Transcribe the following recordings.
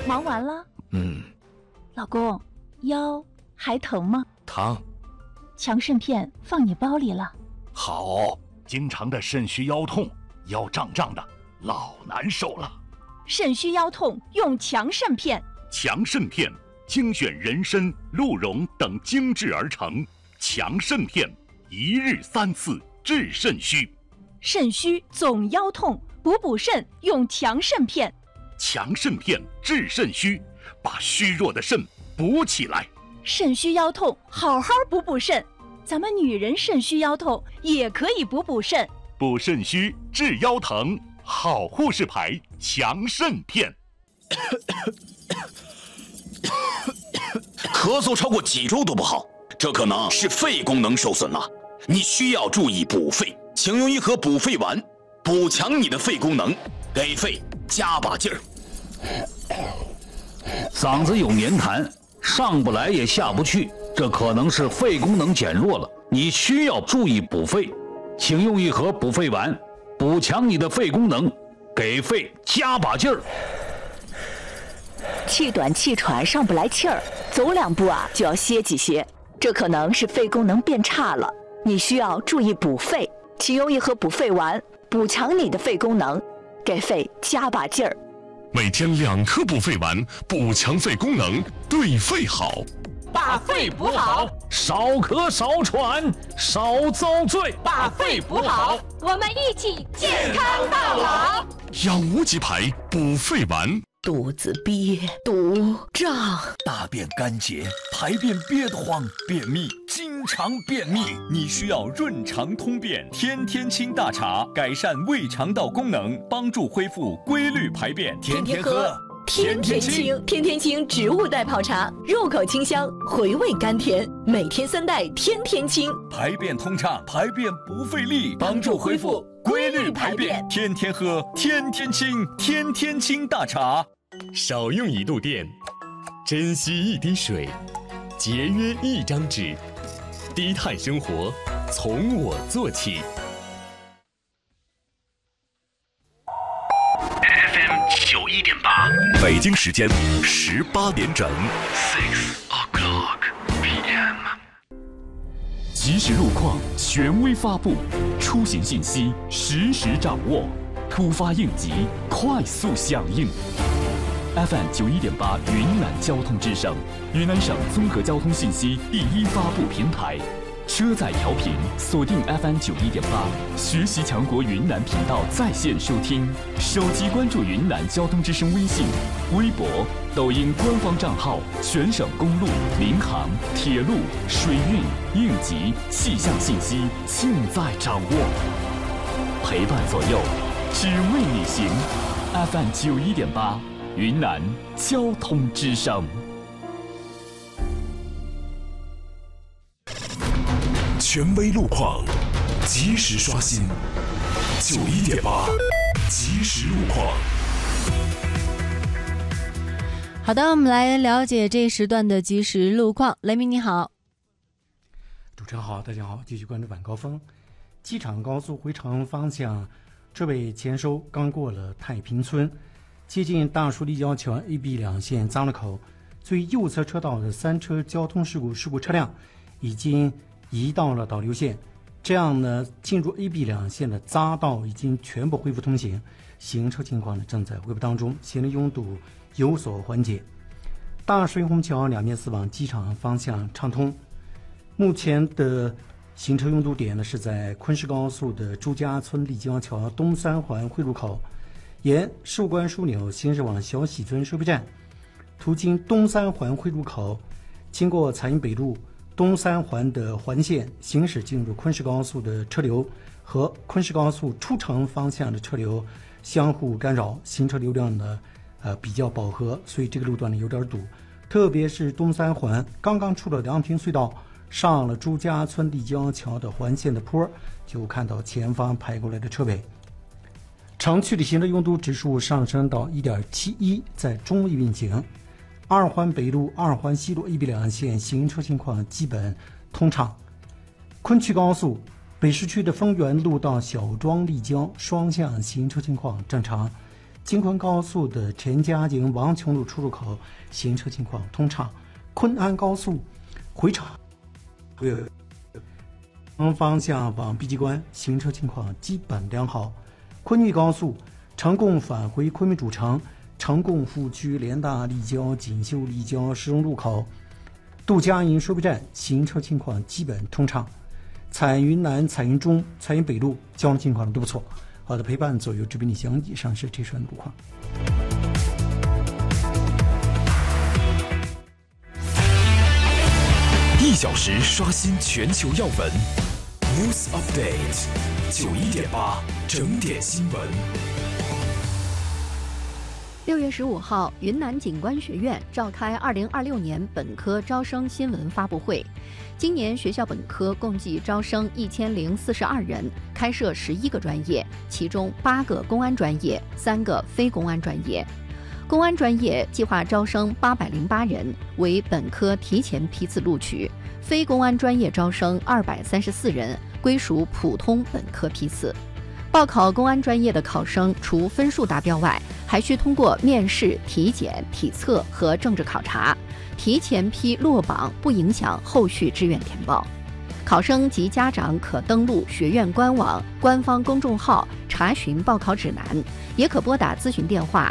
忙完了？老公，腰还疼吗？ 疼。 强肾片放你包里了。 好，经常的肾虚腰痛，腰胀胀的，老难受了。 肾虚腰痛用强肾片。 强肾片精选人参、鹿茸等精制而成，强肾片一日3次治肾虚。 肾虚总腰痛，补肾用强肾片。 强肾片治肾虚，把虚弱的肾补起来。 肾虚腰痛，好好补肾。咱们女人肾虚腰痛也可以补肾。 补肾虚治腰疼，好护士牌强肾片。 咳嗽超过几周都不好，这可能是肺功能受损了。你需要注意补肺，请用一盒补肺丸，补强你的肺功能，给肺加把劲儿。 嗓子有黏痰，上不来也下不去，这可能是肺功能减弱了，你需要注意补肺，请用一盒补肺丸，补强你的肺功能，给肺加把劲儿。 气短气喘上不来气儿，走2步就要歇几歇，这可能是肺功能变差了，你需要注意补肺，请用一盒补肺丸，补强你的肺功能，给肺加把劲儿。 每天2颗补肺丸，补强肺功能，对肺好。 把肺补好， 少咳少喘少遭罪。 把肺补好， 我们一起健康到老。 养无极牌补肺丸。 肚子憋、堵、胀， 大便干结，排便憋得慌，便秘，经常便秘，你需要润肠通便天天清大茶，改善胃肠道功能，帮助恢复规律排便。天天喝， 天天清。天天清植物代泡茶，入口清香，回味甘甜，每天3袋，天天清， 排便通畅，排便不费力，帮助恢复规律排便。天天喝，天天清，天天清大茶。 少用1度电，珍惜1滴水，节约1张纸，低碳生活从我做起。 FM 91.8，北京时间18点整。6 o'clock p.m. 即时路况权威发布，出行信息实时掌握，突发应急快速响应。FM 91.8云南交通之声，云南省综合交通信息第一发布平台。车载调频锁定 FM 91.8，学习强国云南频道在线收听，手机关注云南交通之声微信、微博、抖音官方账号，全省公路、民航、铁路、水运、应急、气象信息尽在掌握，陪伴左右，只为你行。FM 91.8，云南交通之声。 权威路况，及时刷新。91.8，即时路况。 好的，我们来了解这一时段的即时路况。雷鸣你好。 主持人好，大家好，继续关注晚高峰。机场高速回程方向，浙北前收刚过了太平村，接近大树立交桥 AB 两线匝路口，最右侧车道的3车交通事故车辆已经移到了导流线，这样呢，进入 AB 两线的匝道已经全部恢复通行，行车情况呢正在恢复当中，行人拥堵有所缓解。大水虹桥两面4往机场方向畅通，目前的行车拥堵点呢是在昆士高速的朱家村立交桥东3环汇入口，沿寿关枢纽行驶往小喜村收费站，途经东3环汇入口，经过彩云北路东3环的环线行驶进入昆士高速的车流和昆士高速出城方向的车流相互干扰，行车流量呢比较饱和，所以这个路段呢有点堵，特别是东3环刚刚出了凉亭隧道，上了朱家村立交桥的环线的坡，就看到前方排过来的车尾。城区的行车拥堵指数上升到 1.71， 在中位运行。2环北路、2环西路 AB 两线行车情况基本通畅。昆曲高速北市区的丰源路到小庄立交双向行车情况正常， 京昆高速的陈家井王琼路出入口行车情况通畅。昆安高速回程方向往碧鸡关行车情况基本良好。昆玉高速成贡返回昆明主城，成贡副区联大立交锦绣立交石龙路口杜家营收费站行车情况基本通畅。彩云南、彩云中、彩云北路交通情况都不错。好的，陪伴左右这边的详以上是这段路况。 1小时刷新全球要闻 ，News Update 91.8整点新闻。 6月15号，云南警官学院召开2026年本科招生新闻发布会。今年学校本科共计招生1042人，开设11个专业，其中8个公安专业，3个非公安专业。公安专业计划招生808人，为本科提前批次录取；非公安专业招生234人，归属普通本科批次。报考公安专业的考生，除分数达标外，还需通过面试、体检、体测和政治考察。提前批落榜不影响后续志愿填报。考生及家长可登录学院官网、官方公众号查询报考指南，也可拨打咨询电话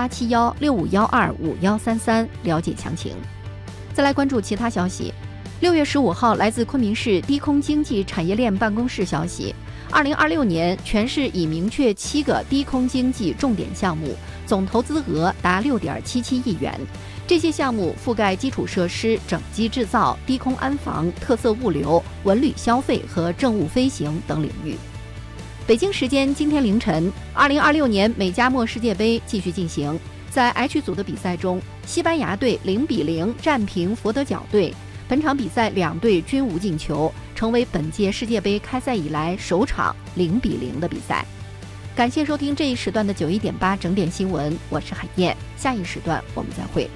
087165125133了解详情。再来关注其他消息。6月15号，来自昆明市低空经济产业链办公室消息，2026年全市已明确7个低空经济重点项目，总投资额达6.77亿元。这些项目覆盖基础设施、整机制造、低空安防、特色物流、文旅消费和政务飞行等领域。北京时间今天凌晨，2026年美加墨世界杯继续进行。在 H 组的比赛中，西班牙队0-0战平佛得角队。本场比赛2队均无进球，成为本届世界杯开赛以来首场0-0的比赛。感谢收听这一时段的91.8整点新闻，我是海燕，下一时段我们再会。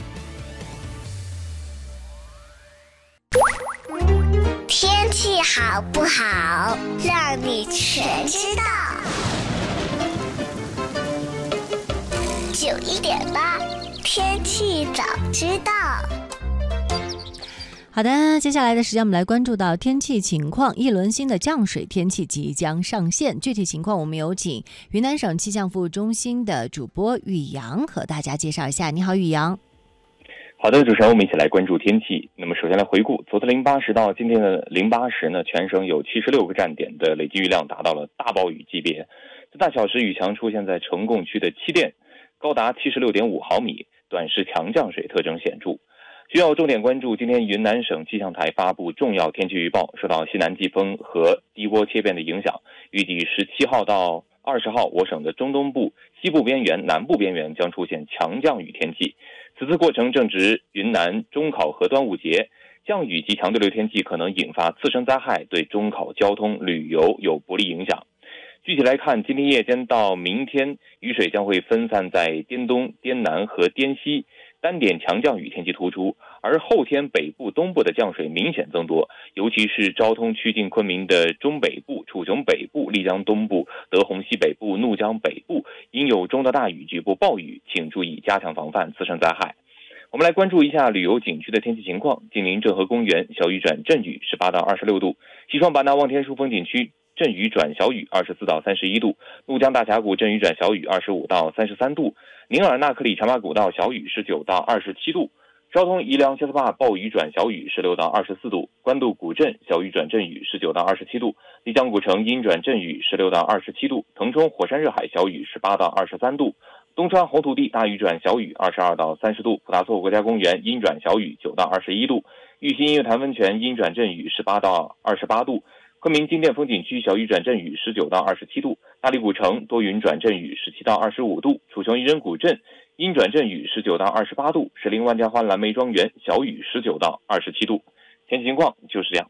天气好不好，让你全知道。91.8天气早知道。 好的，接下来的时间我们来关注到天气情况。一轮新的降水天气即将上线，具体情况我们有请云南省气象服务中心的主播宇阳和大家介绍一下。你好，宇阳。 好的，主持人，我们一起来关注天气。那么首先来回顾，昨天08时到今天的08时呢，全省有76个站点的累计雨量达到了大暴雨级别。最大小时雨强出现在成贡区的七店，高达76.5毫米，短时强降水特征显著。需要重点关注今天云南省气象台发布重要天气预报，受到西南季风和低涡切变的影响，预计17号到20号我省的中东部、西部边缘、南部边缘将出现强降雨天气。此次过程正值云南中考和端午节，降雨及强对流天气可能引发次生灾害，对中考交通、旅游有不利影响。具体来看，今天夜间到明天，雨水将会分散在滇东、滇南和滇西，单点强降雨天气突出，而后天北部、东部的降水明显增多，尤其是昭通趋近昆明的中北部、楚雄北部、丽江东部、德宏西北部、怒江北部，应有中到大雨、局部暴雨，请注意加强防范次生灾害。我们来关注一下旅游景区的天气情况。紧邻郑和公园，小雨转阵雨18到26度；西双版纳望天树风景区阵雨转小雨24到31度；怒江大峡谷阵雨转小雨25到33度；宁尔纳克里长马古道小雨19到27度；昭通宜良肖斯坝暴雨转小雨16到24度；官渡古镇小雨转阵雨19到27度；丽江古城阴转阵雨16到27度；腾冲火山热海小雨18到23度；东川红土地大雨转小雨22到30度；普达措国家公园阴转小雨9到21度；玉溪音乐潭温泉阴转阵雨18到28度；昆明金店风景区小雨转阵雨19到27度；大理古城多云转阵雨17到25度；楚雄渔人古镇阴转阵雨19到28度；石林万家欢蓝莓庄园小雨19到27度。天气情况就是这样。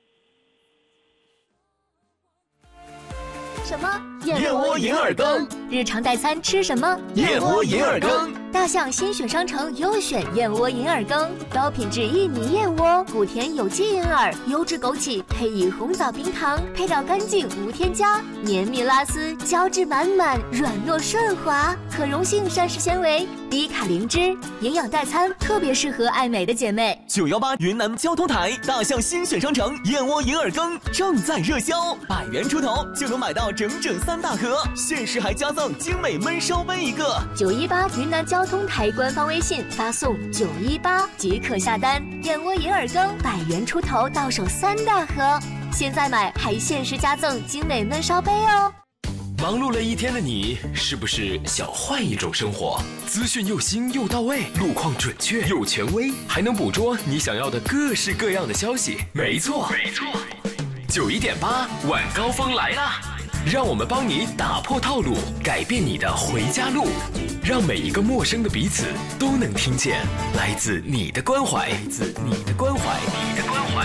什么？ 燕窝银耳羹。 日常代餐吃什么？ 燕窝银耳羹。 大象新选商城优选燕窝银耳羹，高品质薏米燕窝，谷甜有机银耳，优质枸杞，配配以红枣冰糖，配料干净无添加，绵密拉丝，胶质满满，软糯顺滑，可溶性膳食纤维，低卡零脂，营养代餐，特别适合爱美的姐妹。 918云南交通台大象新选商城燕窝银耳羹正在热销，100元出头就能买到整整3大盒，限时还加赠精美焖烧杯1个。 918云南交通台官方微信发送918即可下单，燕窝银耳羹100元出头到手3大盒，现在买还限时加赠精美焖烧杯哦。 忙碌了一天的你，是不是想换一种生活？资讯又新又到位，路况准确又权威，还能捕捉你想要的各式各样的消息。没错，91.8晚高峰来啦！让我们帮你打破套路，改变你的回家路，让每一个陌生的彼此都能听见来自你的关怀，来自你的关怀，你的关怀。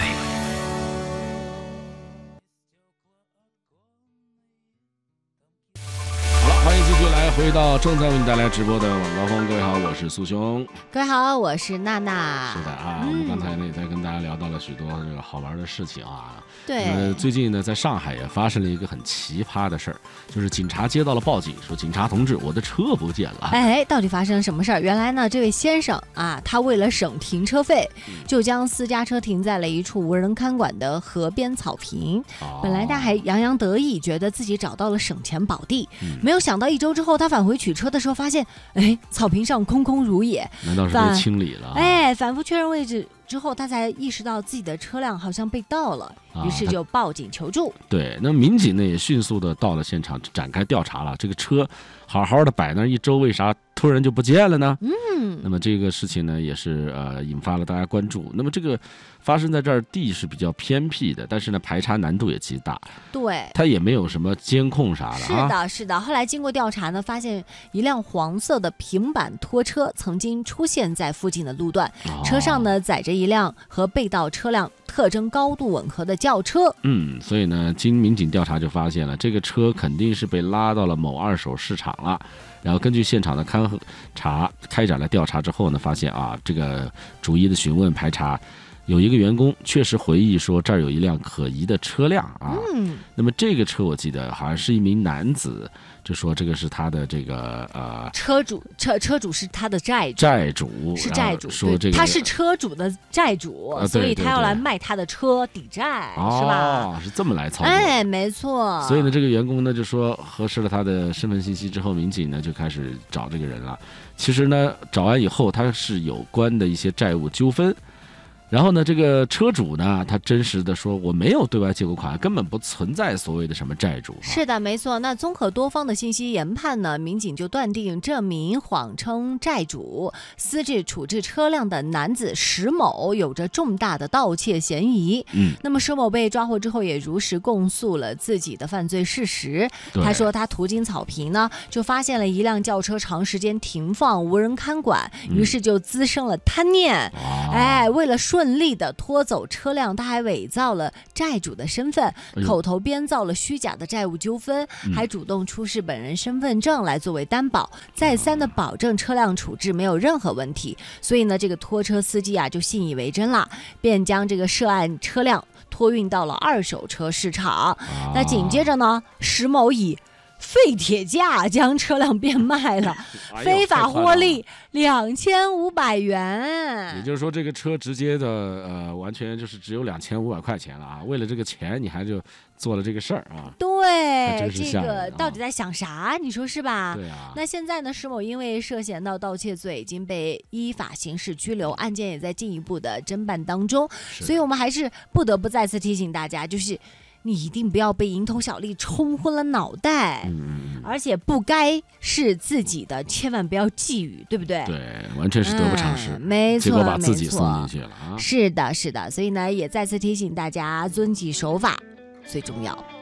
欢迎继续来回到正在为你带来直播的晚高峰。各位好，我是苏兄。 各位好，我是娜娜。 是的啊，我们刚才呢也在跟大家聊到了许多这个好玩的事情啊。 对， 最近呢，在上海也发生了一个很奇葩的事儿，就是警察接到了报警，说警察同志，我的车不见了。 哎，到底发生什么事儿？原来呢，这位先生啊，他为了省停车费，就将私家车停在了一处无人看管的河边草坪。本来他还洋洋得意，觉得自己找到了省钱宝地，没有想到1周之后，他返回取车的时候，发现，哎，草坪上空空如也。 难道是被清理了？ 哎，反复确认位置之后，他才意识到自己的车辆好像被盗了，于是就报警求助。 对，那民警呢也迅速的到了现场展开调查了。这个车好好的摆那1周，为啥突然就不见了呢？那么这个事情呢也是引发了大家关注。那么这个发生在这儿地是比较偏僻的，但是呢排查难度也极大。 对， 它也没有什么监控啥的。 是的，是的。后来经过调查呢，发现一辆黄色的平板拖车曾经出现在附近的路段，车上呢载着一辆和被盗车辆特征高度吻合的轿车。 所以呢，经民警调查就发现了，这个车肯定是被拉到了某二手市场了。然后根据现场的勘查，开展了调查之后呢，发现啊，这个逐一的询问排查，有一个员工确实回忆说这儿有一辆可疑的车辆啊。那么这个车我记得好像是一名男子，就说这个是他的这个车主是他的债主是债主， 说这个他是车主的债主，所以他要来卖他的车抵债，是吧？ 是这么来操作。 哎，没错。 所以呢，这个员工呢就说核实了他的身份信息之后，民警呢就开始找这个人了。其实呢，找完以后他是有关的一些债务纠纷。然后呢，这个车主呢，他真实的说，我没有对外借过款，根本不存在所谓的什么债主。 是的，没错。那综合多方的信息研判呢，民警就断定这名谎称债主、私自处置车辆的男子石某有着重大的盗窃嫌疑。那么石某被抓获之后，也如实供述了自己的犯罪事实。他说他途经草坪呢，就发现了一辆轿车长时间停放无人看管，于是就滋生了贪念。哎，为了顺利的拖走车辆，他还伪造了债主的身份，口头编造了虚假的债务纠纷，还主动出示本人身份证来作为担保，再三的保证车辆处置没有任何问题。所以呢，这个拖车司机啊就信以为真了，便将这个涉案车辆托运到了二手车市场。那紧接着呢，石某以废铁价将车辆变卖了，非法获利2500元。 也就是说，这个车直接的完全就是只有2500块钱了啊！为了这个钱，你还就做了这个事儿啊？ 对，这个到底在想啥？你说是吧？ 对啊。 那现在呢，石某因为涉嫌到盗窃罪，已经被依法刑事拘留，案件也在进一步的侦办当中。所以我们还是不得不再次提醒大家，就是你一定不要被蝇头小利冲昏了脑袋，而且不该是自己的，千万不要觊觎，对不对？ 对，完全是得不偿失， 没错， 结果把自己送进去了啊！ 是的，是的，所以呢，也再次提醒大家遵纪守法最重要。